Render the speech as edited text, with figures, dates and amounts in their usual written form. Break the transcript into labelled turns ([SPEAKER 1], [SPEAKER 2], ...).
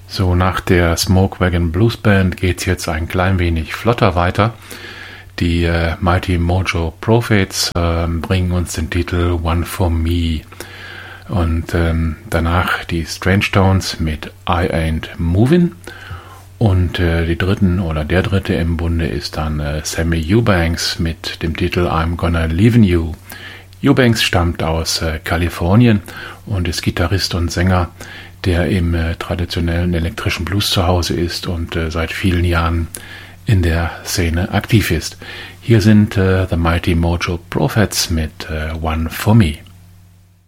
[SPEAKER 1] So, nach der Smoke Wagon Blues Band geht's jetzt ein klein wenig flotter weiter. Die Mighty Mojo Prophets bringen uns den Titel One for Me. Und danach die Strange Tones mit I Ain't Movin'. Und der dritte im Bunde ist dann Sammy Eubanks mit dem Titel I'm Gonna Leavin' You. Eubanks stammt aus Kalifornien und ist Gitarrist und Sänger, der im traditionellen elektrischen Blues zu Hause ist und seit vielen Jahren in der Szene aktiv ist. Hier sind The Mighty Mojo Prophets mit One for Me.